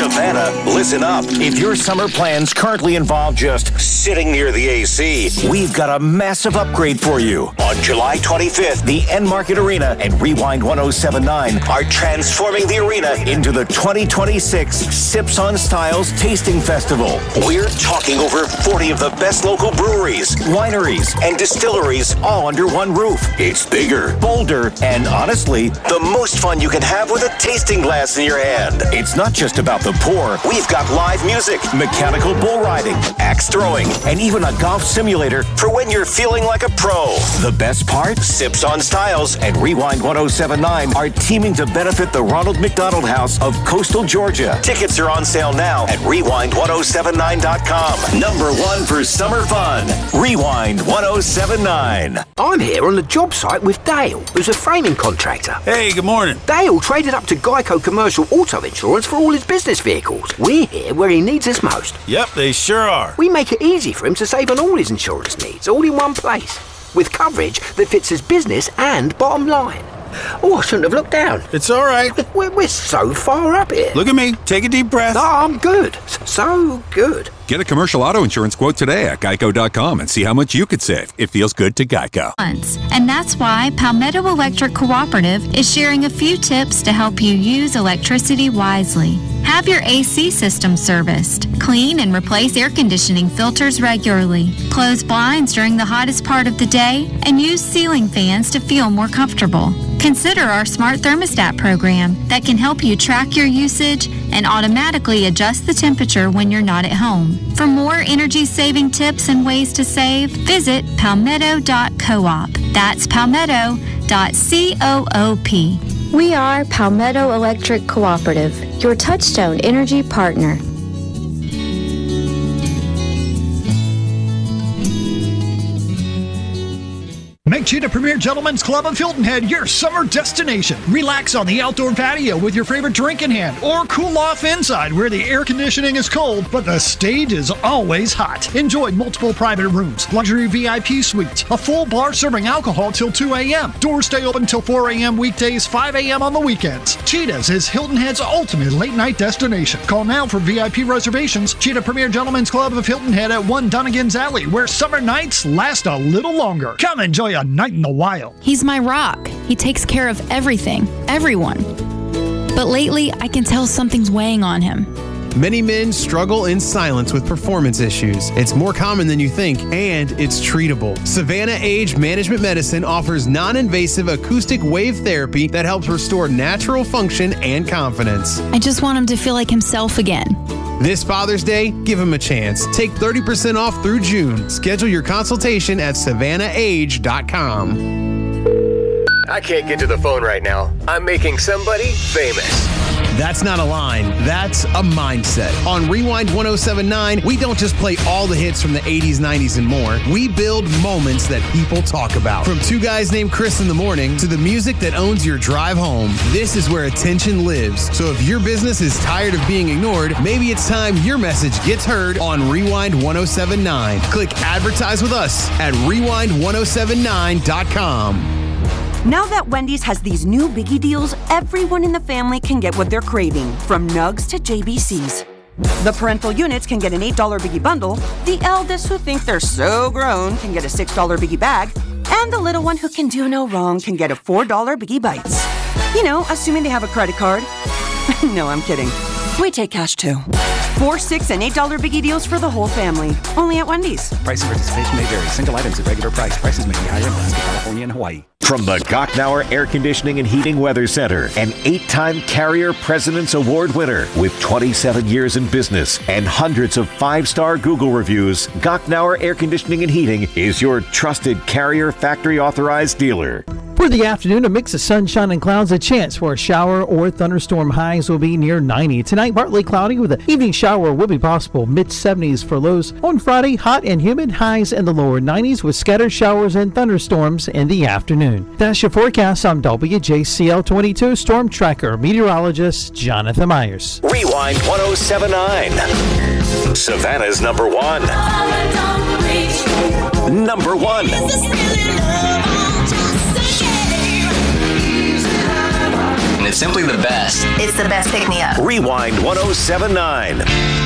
Savannah, listen up. If your summer plans currently involve just sitting near the AC, we've got a massive upgrade for you. On July 25th, the Enmarket Arena and Rewind 1079 are transforming the arena into the 2026 Sips on Styles Tasting Festival. We're talking over 40 of the best local breweries, wineries, and distilleries all under one roof. It's bigger, bolder, and honestly, the most fun you can have with a tasting glass in your hand. It's not just about the pour. We've got live music, mechanical bull riding, axe throwing, and even a golf simulator for when you're feeling like a pro. The best part? Sips on Styles and Rewind 1079 are teaming to benefit the Ronald McDonald House of Coastal Georgia. Tickets are on sale now at rewind1079.com. Number one for summer fun. Rewind 1079. I'm here on the job site with Dale, who's a framing contractor. Hey, good morning. Dale traded up to Geico Commercial Auto Insurance for all his business vehicles. We're here where he needs us most. Yep, they sure are. We make it easy for him to save on all his insurance needs, all in one place, with coverage that fits his business and bottom line. Oh, I shouldn't have looked down. It's all right. We're so far up here. Look at me. Take a deep breath. No, I'm good. So good. Get a commercial auto insurance quote today at geico.com and see how much you could save. It feels good to Geico. And that's why Palmetto Electric Cooperative is sharing a few tips to help you use electricity wisely. Have your AC system serviced. Clean and replace air conditioning filters regularly. Close blinds during the hottest part of the day and use ceiling fans to feel more comfortable. Consider our smart thermostat program that can help you track your usage and automatically adjust the temperature when you're not at home. For more energy-saving tips and ways to save, visit palmetto.coop. That's palmetto.coop. We are Palmetto Electric Cooperative, your Touchstone Energy partner. Make Cheetah Premier Gentlemen's Club of Hilton Head your summer destination. Relax on the outdoor patio with your favorite drink in hand, or cool off inside where the air conditioning is cold, but the stage is always hot. Enjoy multiple private rooms, luxury VIP suites, a full bar serving alcohol till 2 a.m. Doors stay open till 4 a.m. weekdays, 5 a.m. on the weekends. Cheetah's is Hilton Head's ultimate late-night destination. Call now for VIP reservations. Cheetah Premier Gentlemen's Club of Hilton Head at 1 Dunnigan's Alley, where summer nights last a little longer. Come enjoy a night in the wild. He's my rock. He takes care of everything, everyone. But lately, I can tell something's weighing on him. Many men struggle in silence with performance issues. It's more common than you think, and it's treatable. Savannah Age Management Medicine offers non-invasive acoustic wave therapy that helps restore natural function and confidence. I just want him to feel like himself again. This Father's Day, give him a chance. Take 30% off through June. Schedule your consultation at savannahage.com. I can't get to the phone right now. I'm making somebody famous. That's not a line. That's a mindset. On Rewind 1079, we don't just play all the hits from the 80s, 90s, and more. We build moments that people talk about. From Two Guys Named Chris in the Morning to the music that owns your drive home, this is where attention lives. So if your business is tired of being ignored, maybe it's time your message gets heard on Rewind 1079. Click advertise with us at rewind1079.com. Now that Wendy's has these new biggie deals, everyone in the family can get what they're craving, from nugs to JBCs. The parental units can get an $8 biggie bundle, the eldest who think they're so grown can get a $6 biggie bag, and the little one who can do no wrong can get a $4 biggie bites. You know, assuming they have a credit card. No, I'm kidding. We take cash too. 4, $6, and $8 biggie deals for the whole family. Only at Wendy's. Price and participation may vary. Single items at regular price. Prices may be higher in Alaska, California, and Hawaii. From the Gochnauer Air Conditioning and Heating Weather Center, an 8-time Carrier President's Award winner with 27 years in business and hundreds of 5-star Google reviews, Gochnauer Air Conditioning and Heating is your trusted Carrier factory authorized dealer. For the afternoon, a mix of sunshine and clouds, a chance for a shower or thunderstorm. Highs will be near 90. Tonight, partly cloudy with an evening shower will be possible. Mid-70s for lows. On Friday, hot and humid, highs in the lower 90s with scattered showers and thunderstorms in the afternoon. That's your forecast. I'm WJCL 22 Storm Tracker meteorologist Jonathan Myers. Rewind 1079. Savannah's number one. Number one. simply the best. It's the best pick-me-up. Rewind 107.9.